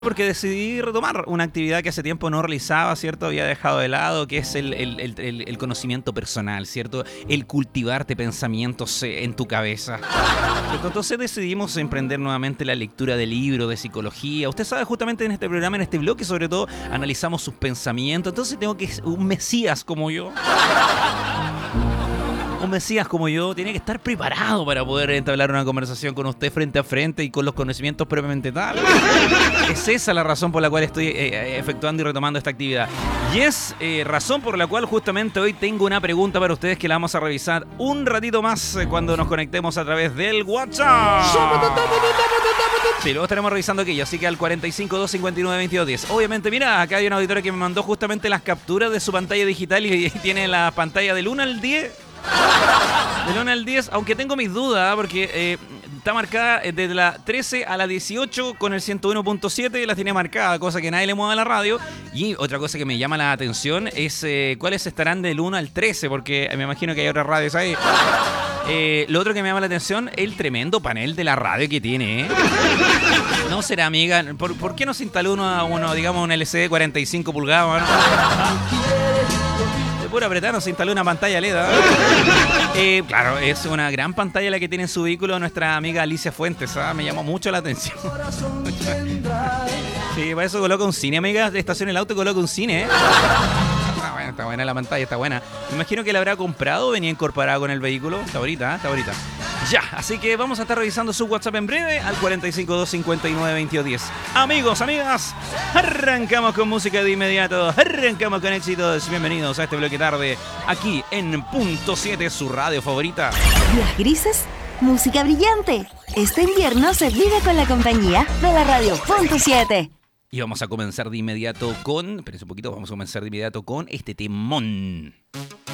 Porque decidí retomar una actividad que hace tiempo no realizaba, ¿cierto? Había dejado de lado, que es el conocimiento personal, ¿cierto? El cultivarte pensamientos en tu cabeza. ¿Cierto? Entonces decidimos emprender nuevamente la lectura de libros, de psicología. Usted sabe, justamente en este programa, en este bloque, sobre todo, analizamos sus pensamientos. Entonces tengo que ser un mesías como yo. Un mesías como yo tiene que estar preparado para poder entablar una conversación con usted frente a frente y con los conocimientos propiamente tal. Es esa la razón por la cual estoy efectuando y retomando esta actividad. Y es razón por la cual justamente hoy tengo una pregunta para ustedes que la vamos a revisar un ratito más cuando nos conectemos a través del WhatsApp. Sí, luego estaremos revisando aquello, así que al 45 259 2210. Obviamente, mira, acá hay una auditora que me mandó justamente las capturas de su pantalla digital y tiene la pantalla del 1 al 10. Del 1 al 10, aunque tengo mis dudas, porque está marcada desde la 13 a la 18 con el 101.7, las tiene marcada, cosa que nadie le mueve a la radio. Y otra cosa que me llama la atención es cuáles estarán del 1 al 13, porque me imagino que hay otras radios ahí. Lo otro que me llama la atención es el tremendo panel de la radio que tiene, ¿eh? No será, amiga, ¿por qué no se instaló uno, digamos, un LCD 45 pulgadas, ¿no? Pura apretar, nos instaló una pantalla LED. Claro, es una gran pantalla la que tiene en su vehículo nuestra amiga Alicia Fuentes. Me llamó mucho la atención. Sí, para eso coloca un cine, amiga. Estaciona el auto y coloca un cine, ¿eh? Está buena la pantalla, está buena. Me imagino que la habrá comprado o venía incorporada con el vehículo. Está bonita, está bonita. Ya, así que vamos a estar revisando su WhatsApp en breve al 45 259 2210. Amigos, amigas, arrancamos con música de inmediato. Arrancamos con éxitos. Bienvenidos a este bloque tarde aquí en Punto 7, su radio favorita. Días grises, música brillante. Este invierno se vive con la compañía de la radio Punto 7. Y vamos a comenzar de inmediato con... Espérense un poquito, vamos a comenzar de inmediato con este temón.